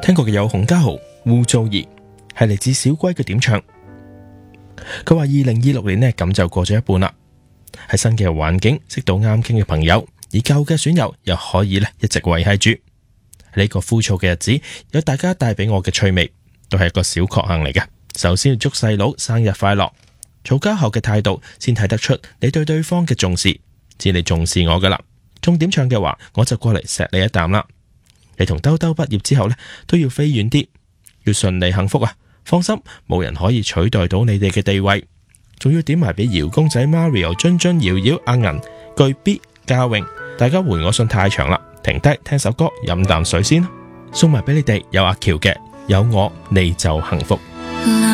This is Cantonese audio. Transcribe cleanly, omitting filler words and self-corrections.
聽過嘅有洪嘉豪、污糟兒，係嚟自小龜嘅點唱。佢話2026年呢，咁就過咗一半啦，喺新嘅環境識到啱傾嘅朋友，而舊嘅損友又可以呢一直維繫住。呢個枯燥嘅日子，有大家帶俾我嘅趣味，都係一個小確幸嚟嘅。首先要祝細佬生日快樂，嘈交後嘅態度先睇得出你對對方嘅重視，知你重視我噶啦。重點唱嘅話，我就過嚟錫你一啖啦。你同兜兜畢業之後呢，都要飛遠啲，要順利幸福啊！放心，冇人可以取代到你哋嘅地位。仲要點埋俾姚公仔 Mario、津津、瑤瑤、阿銀、巨 B、嘉穎，大家回我信太長啦，停低聽首歌，飲啖水先，送埋俾你哋。有阿喬嘅有我你就幸福。